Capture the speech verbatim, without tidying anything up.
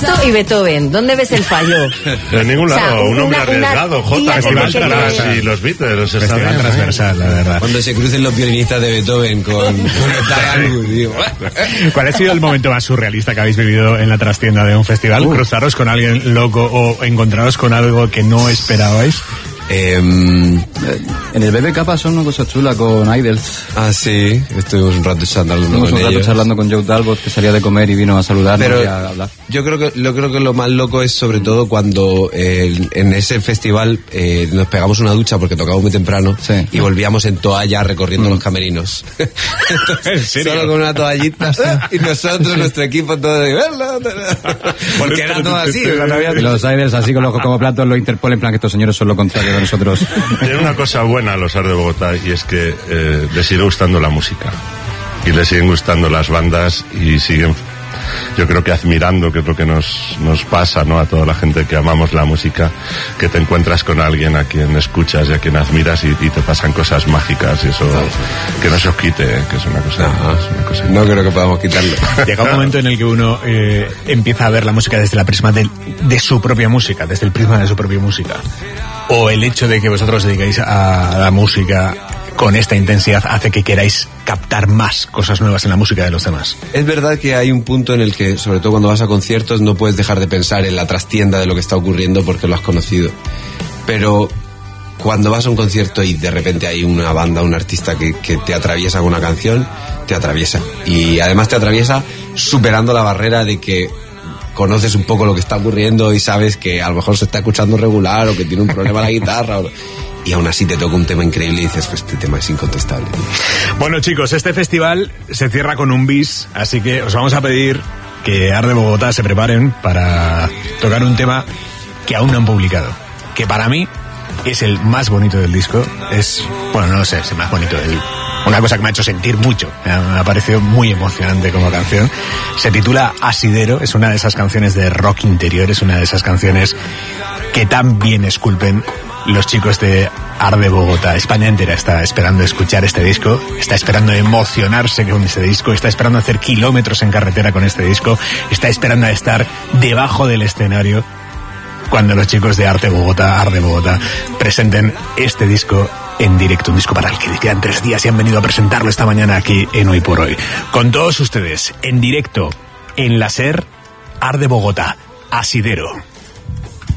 esto y Beethoven, ¿dónde ves el fallo? En ningún lado, O sea, un hombre una- arriesgado, una Jota, tía con que las te caras quede- y los Beatles. está Festival bien, transversal, la verdad. Cuando se crucen los violinistas de Beethoven con, con el Angus, digo, ¿Cuál ha sido el momento más surrealista que habéis vivido en la trastienda de un festival? ¿Cruzaros con alguien loco o encontraros con algo que no esperabais? Eh, En el B B K pasó una cosa chula con Idols. ah, sí, estuvimos un rato charlando Estuvimos con un rato ellos. charlando con Joe Talbot, que salía de comer y vino a saludarnos Pero y a hablar. yo creo que lo creo que lo más loco es sobre todo cuando eh, en ese festival eh, nos pegamos una ducha porque tocábamos muy temprano Sí. y volvíamos en toalla recorriendo los camerinos. Entonces, ¿En serio? solo con una toallita y nosotros, nuestro equipo, todo de porque era todo así. O sea, no había- Y los Idols, así con los como platos, lo Interpol, en plan que estos señores son lo contrario de nosotros. Tiene una cosa buena los Ars de Bogotá y es que eh, les sigue gustando la música y les siguen gustando las bandas y siguen, yo creo que admirando, que es lo que nos, nos pasa, ¿no? A toda la gente que amamos la música, que te encuentras con alguien a quien escuchas y a quien admiras y, y te pasan cosas mágicas y eso, que no se os quite, ¿eh? Que es una cosa, es una cosa No creo que podamos quitarlo. Llega un momento en el que uno eh, empieza a ver la música desde la prisma de, de su propia música, desde el prisma de su propia música. O el hecho de que vosotros os dediquéis a la música con esta intensidad hace que queráis captar más cosas nuevas en la música de los demás. Es verdad que hay un punto en el que, sobre todo cuando vas a conciertos, no puedes dejar de pensar en la trastienda de lo que está ocurriendo porque lo has conocido. Pero cuando vas a un concierto y de repente hay una banda, un artista que, que te atraviesa con una canción, te atraviesa. Y además te atraviesa superando la barrera de que conoces un poco lo que está ocurriendo y sabes que a lo mejor se está escuchando regular o que tiene un problema la guitarra. O... y aún así te toca un tema increíble y dices, pues este tema es incontestable. Bueno, chicos, este festival se cierra con un bis, así que os vamos a pedir que Ars de Bogotá se preparen para tocar un tema que aún no han publicado, que para mí es el más bonito del disco. Es, bueno, no lo sé, es el más bonito del... Una cosa que me ha hecho sentir mucho, me ha, me ha parecido muy emocionante como canción. Se titula Asidero, es una de esas canciones de rock interior, es una de esas canciones que tan bien esculpen los chicos de Ars de Bogotá. España entera está esperando escuchar este disco, está esperando emocionarse con este disco, está esperando hacer kilómetros en carretera con este disco, está esperando a estar debajo del escenario cuando los chicos de Ars de Bogotá, Ars de Bogotá, presenten este disco en directo, un disco para el que les quedan tres días y han venido a presentarlo esta mañana aquí en Hoy por Hoy. Con todos ustedes, en directo, en la SER, Ars de Bogotá, Asidero.